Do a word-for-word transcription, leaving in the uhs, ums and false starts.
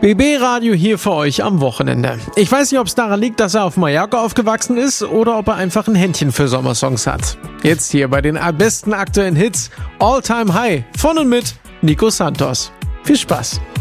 B B Radio hier für euch am Wochenende. Ich weiß nicht, ob es daran liegt, dass er auf Mallorca aufgewachsen ist oder ob er einfach ein Händchen für Sommersongs hat. Jetzt hier bei den besten aktuellen Hits All Time High von und mit Nico Santos. Viel Spaß!